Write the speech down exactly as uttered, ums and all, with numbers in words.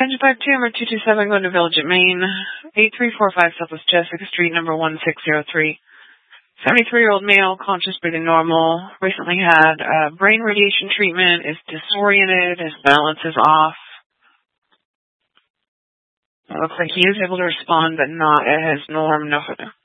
Engine five two or two two seven going to Village at Maine, eight three four five Southwest Jessica Street, number one six zero three. seventy-three-year-old male, conscious, breathing normal, recently had uh, brain radiation treatment, is disoriented, his balance is off. It looks like he is able to respond, but not at his norm, no further.